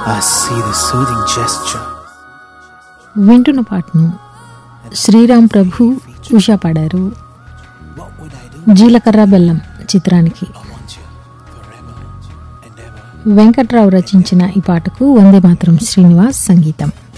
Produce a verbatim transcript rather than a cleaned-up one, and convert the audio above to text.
I see the soothing gesture. వింటున్న పాటను శ్రీరామ్ ప్రభు ఉషా పాడారు. జీలకర్ర బెల్లం చిత్రానికి వెంకట్రావు రచించిన ఈ పాటకు వందే మాతరం శ్రీనివాస్ సంగీతం.